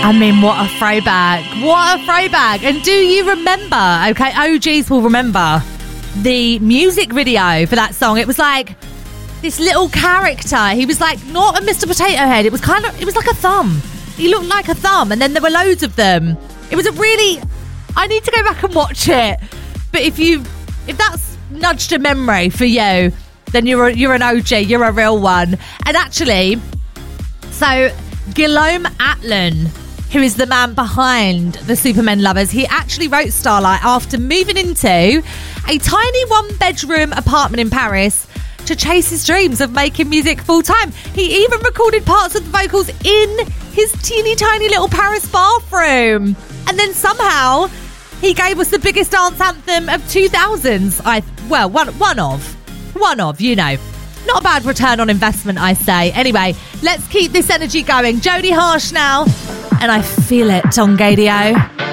I mean, what a throwback. What a throwback. And do you remember, okay, OGs will remember the music video for that song. It was like this little character. He was like not a Mr. Potato Head. It was like a thumb. He looked like a thumb, and then there were loads of them. It was I need to go back and watch it. But if that's nudged a memory for you, then you're an OG, you're a real one. And actually, so Guillaume Atlon, who is the man behind the Supermen Lovers, he actually wrote Starlight after moving into a tiny one-bedroom apartment in Paris to chase his dreams of making music full-time. He even recorded parts of the vocals in his teeny tiny little Paris bathroom. And then somehow he gave us the biggest dance anthem of 2000s. One of, you know. Not a bad return on investment, I say. Anyway, let's keep this energy going. Jodie Harsh now. And I feel it on Gadio.